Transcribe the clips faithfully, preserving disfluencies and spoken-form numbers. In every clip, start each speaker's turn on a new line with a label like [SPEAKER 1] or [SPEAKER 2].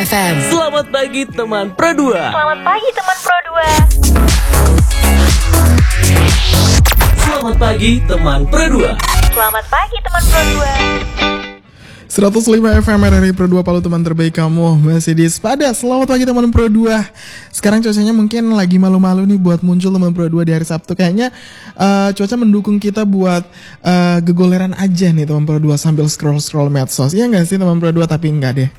[SPEAKER 1] F M.
[SPEAKER 2] Selamat pagi teman Pro dua.
[SPEAKER 3] Selamat pagi teman Pro dua.
[SPEAKER 2] Selamat pagi teman Pro dua.
[SPEAKER 3] Selamat pagi teman Pro dua.
[SPEAKER 4] seratus lima F M R R I Pro dua Palu, teman terbaik kamu masih di Spada. Selamat pagi teman Pro dua. Sekarang cuacanya mungkin lagi malu-malu nih buat muncul teman Pro dua di hari Sabtu. Kayaknya uh, cuaca mendukung kita buat uh, gegoleran aja nih teman Pro dua sambil scroll-scroll medsos. Iya gak sih teman Pro dua? Tapi enggak deh.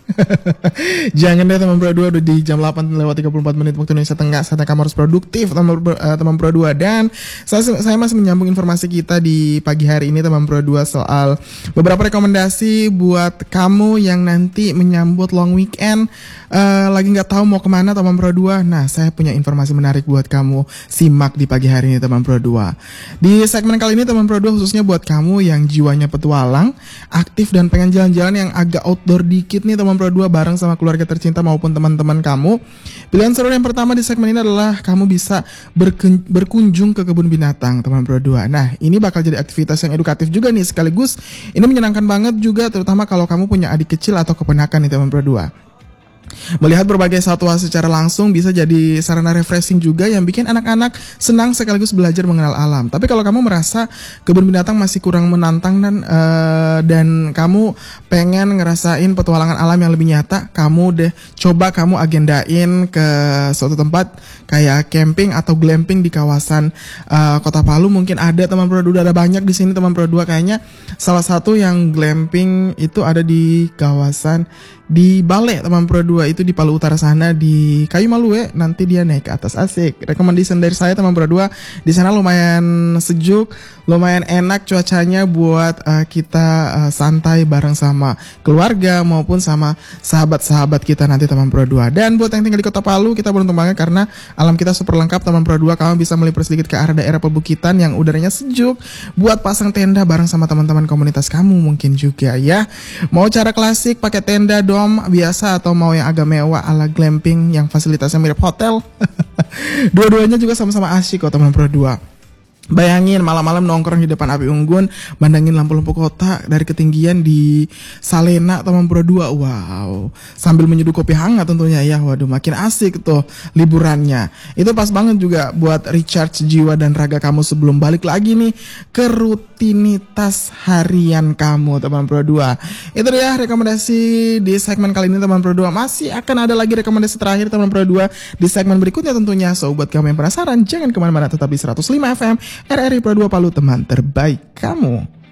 [SPEAKER 4] Jangan deh teman Pro dua, udah di jam delapan lewat tiga puluh empat menit waktu Indonesia Tengah. Saatnya kamu harus produktif teman, uh, teman Pro dua. Dan saya, saya masih menyambung informasi kita di pagi hari ini teman Pro dua soal beberapa rekomendasi buat buat kamu yang nanti menyambut long weekend, uh, lagi nggak tahu mau kemana teman Pro dua. Nah, saya punya informasi menarik buat kamu. Simak di pagi hari ini teman Pro dua. Di segmen kali ini teman Pro dua khususnya buat kamu yang jiwanya petualang, aktif dan pengen jalan-jalan yang agak outdoor dikit nih teman Pro dua bareng sama keluarga tercinta maupun teman-teman kamu. Pilihan seru yang pertama di segmen ini adalah kamu bisa berken- berkunjung ke kebun binatang teman Pro dua. Nah, ini bakal jadi aktivitas yang edukatif juga nih, sekaligus ini menyenangkan banget juga, terutama kalau kamu punya adik kecil atau keponakan nih teman Pro dua. Melihat berbagai satwa secara langsung bisa jadi sarana refreshing juga yang bikin anak-anak senang sekaligus belajar mengenal alam. Tapi kalau kamu merasa kebun binatang masih kurang menantang dan uh, dan kamu pengen ngerasain petualangan alam yang lebih nyata, kamu deh coba kamu agendain ke suatu tempat kayak camping atau glamping di kawasan uh, Kota Palu. Mungkin ada teman Pro dua, ada banyak di sini teman Pro dua. Kayaknya salah satu yang glamping itu ada di kawasan di Bale teman Pro dua, itu di Palu Utara sana di Kayu Malue. Nanti dia naik ke atas, asik. Recommendation dari saya teman Pro dua. Di sana lumayan sejuk, lumayan enak cuacanya buat uh, kita uh, santai bareng sama keluarga maupun sama sahabat-sahabat kita nanti teman Pro dua. Dan buat yang tinggal di Kota Palu, kita beruntung banget karena alam kita super lengkap teman Pro dua. Kamu bisa melipir sedikit ke arah daerah perbukitan yang udaranya sejuk buat pasang tenda bareng sama teman-teman komunitas kamu mungkin juga ya. Mau cara klasik pakai tenda dom biasa atau mau yang agak mewah ala glamping yang fasilitasnya mirip hotel. Dua-duanya juga sama-sama asyik kok teman Pro dua. Bayangin malam-malam nongkrong di depan api unggun, mandangin lampu-lampu kota dari ketinggian di Salena teman Pro dua. Wow, sambil menyeduh kopi hangat tentunya ya. Waduh, makin asik tuh liburannya. Itu pas banget juga buat recharge jiwa dan raga kamu sebelum balik lagi nih ke rutinitas harian kamu teman Pro dua. Itu dia rekomendasi di segmen kali ini teman Pro dua. Masih akan ada lagi rekomendasi terakhir teman Pro dua di segmen berikutnya tentunya. So buat kamu yang penasaran, jangan kemana-mana, tetap di seratus lima F M R R I Pro dua Palu, teman terbaik kamu.